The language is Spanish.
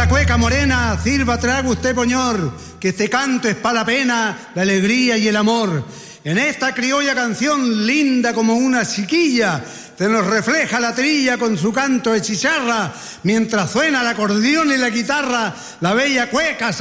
esta cueca morena, sirva trago usted, poñor, que este canto es pa' la pena, la alegría y el amor. En esta criolla canción, linda como una chiquilla, se nos refleja la trilla con su canto de chicharra, mientras suena el acordeón y la guitarra, la bella cueca